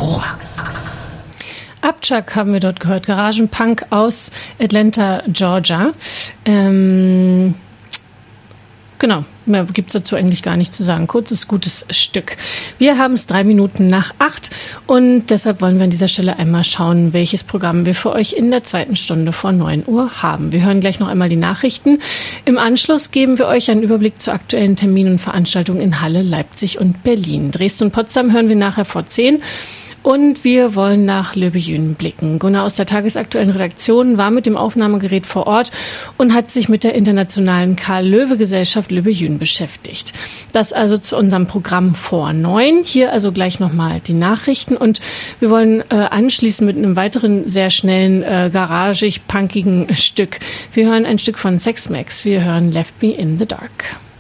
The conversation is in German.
Upchuck haben wir dort gehört, Garagenpunk aus Atlanta, Georgia. Genau, mehr gibt's dazu eigentlich gar nicht zu sagen. Kurzes, gutes Stück. Wir haben es 8:03 und deshalb wollen wir an dieser Stelle einmal schauen, welches Programm wir für euch in der zweiten Stunde vor 9 Uhr haben. Wir hören gleich noch einmal die Nachrichten. Im Anschluss geben wir euch einen Überblick zu aktuellen Terminen und Veranstaltungen in Halle, Leipzig und Berlin. Dresden und Potsdam hören wir nachher vor 10. Und wir wollen nach Löbejün blicken. Gunnar aus der tagesaktuellen Redaktion war mit dem Aufnahmegerät vor Ort und hat sich mit der internationalen Karl-Löwe-Gesellschaft Löbejün beschäftigt. Das also zu unserem Programm vor 9. Hier also gleich nochmal die Nachrichten. Und wir wollen anschließen mit einem weiteren sehr schnellen, garagig-punkigen Stück. Wir hören ein Stück von Sex Max. Wir hören Left Me in the Dark.